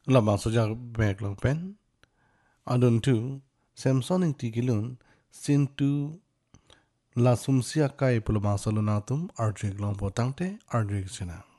Labang sojak bag long pen. Adon tu Samson ing tigilun sin tu la sumsia kai pulabang salunatum ardrig long potangte ardrig sina.